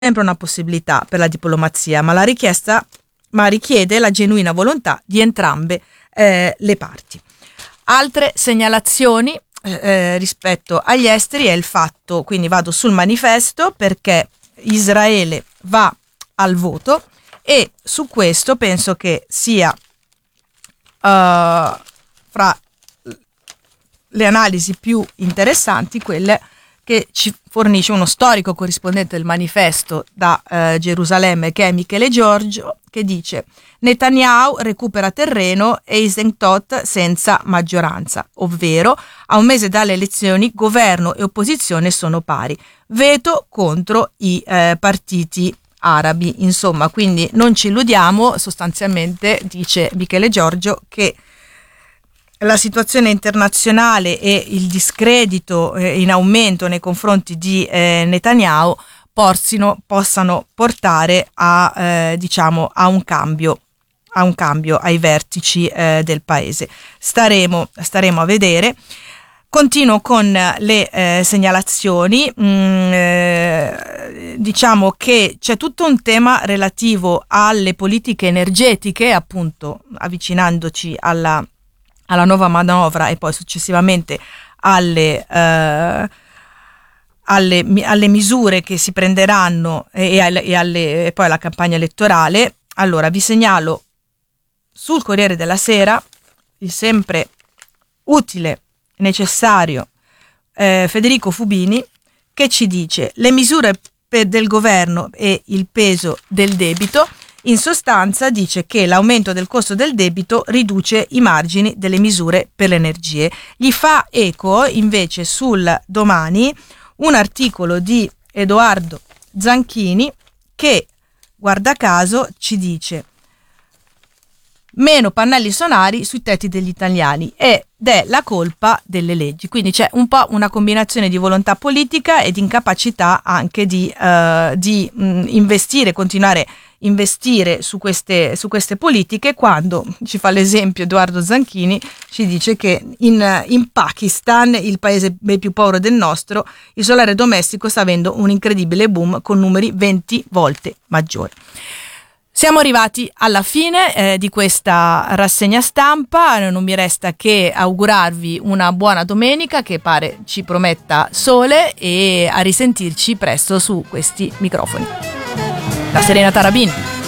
sempre una possibilità per la diplomazia, ma richiede la genuina volontà di entrambe le parti. Altre segnalazioni rispetto agli esteri è il fatto, quindi vado sul manifesto, perché Israele va al voto e su questo penso che sia fra le analisi più interessanti quelle che ci fornisce uno storico corrispondente del manifesto da Gerusalemme, che è Michele Giorgio, che dice: Netanyahu recupera terreno e Eisenhower senza maggioranza, ovvero a un mese dalle elezioni governo e opposizione sono pari, veto contro i partiti arabi. Insomma, quindi non ci illudiamo, sostanzialmente dice Michele Giorgio che la situazione internazionale e il discredito in aumento nei confronti di Netanyahu possano portare a un cambio ai vertici del paese. Staremo a vedere. Continuo con le segnalazioni. Diciamo che c'è tutto un tema relativo alle politiche energetiche, appunto avvicinandoci alla nuova manovra e poi successivamente alle misure che si prenderanno e poi alla campagna elettorale. Allora vi segnalo sul Corriere della Sera il sempre utile e necessario Federico Fubini, che ci dice: le misure del governo e il peso del debito. In sostanza dice che l'aumento del costo del debito riduce i margini delle misure per le energie. Gli fa eco invece sul Domani un articolo di Edoardo Zanchini che, guarda caso, ci dice: meno pannelli solari sui tetti degli italiani ed è la colpa delle leggi. Quindi c'è un po' una combinazione di volontà politica e di incapacità anche di investire, continuare a investire su queste politiche, quando ci fa l'esempio Edoardo Zanchini, ci dice che in Pakistan, il paese ben più povero del nostro, il solare domestico sta avendo un incredibile boom con numeri 20 volte maggiori. Siamo arrivati alla fine di questa rassegna stampa, non mi resta che augurarvi una buona domenica che pare ci prometta sole, e a risentirci presto su questi microfoni. Da Serena Tarabini.